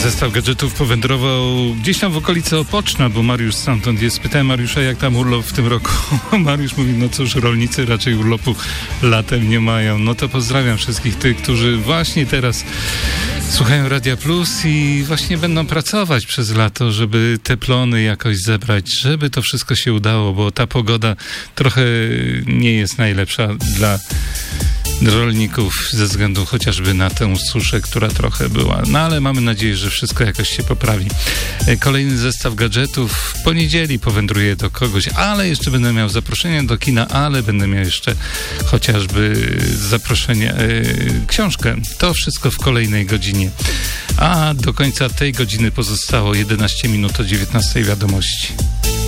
Zestaw gadżetów powędrował gdzieś tam w okolicy Opoczna, bo Mariusz stamtąd jest. Pytałem Mariusza, jak tam urlop w tym roku. Mariusz mówi, no cóż, rolnicy raczej urlopu latem nie mają. No to pozdrawiam wszystkich tych, którzy właśnie teraz słuchają Radia Plus i właśnie będą pracować przez lato, żeby te plony jakoś zebrać, żeby to wszystko się udało, bo ta pogoda trochę nie jest najlepsza dla rolników ze względu chociażby na tę suszę, która trochę była. No ale mamy nadzieję, że wszystko jakoś się poprawi. Kolejny zestaw gadżetów w poniedzieli powędruje do kogoś, ale jeszcze będę miał zaproszenie do kina, ale będę miał jeszcze chociażby zaproszenie, książkę. To wszystko w kolejnej godzinie. A do końca tej godziny pozostało 11 minut o 19 wiadomości.